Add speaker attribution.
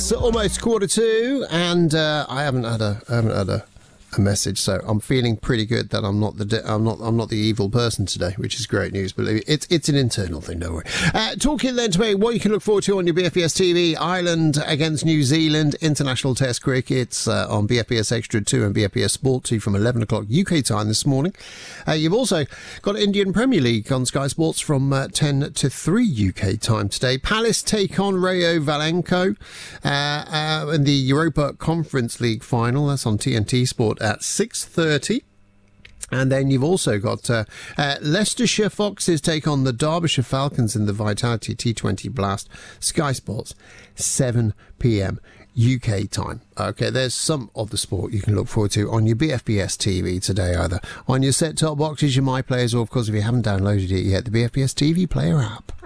Speaker 1: It's almost 1:45, and I haven't had a message, so I'm feeling pretty good that I'm not the evil person today, which is great news. Believe me, it's an internal thing. Don't worry. Talking then to me, what you can look forward to on your BFBS TV: Ireland against New Zealand, international Test cricket on BFBS Extra 2 and BFBS Sport 2 from 11 o'clock UK time this morning. You've also got Indian Premier League on Sky Sports from 10 to 3 UK time today. Palace take on Rayo Valenco in the Europa Conference League final. That's on TNT Sport at 6:30. And then you've also got Leicestershire Foxes take on the Derbyshire Falcons in the Vitality T20 Blast. Sky Sports, 7 p.m. UK time. Okay, there's some of the sport you can look forward to on your BFBS TV today, either on your set-top boxes, your My Players, or, of course, if you haven't downloaded it yet, the BFBS TV Player app.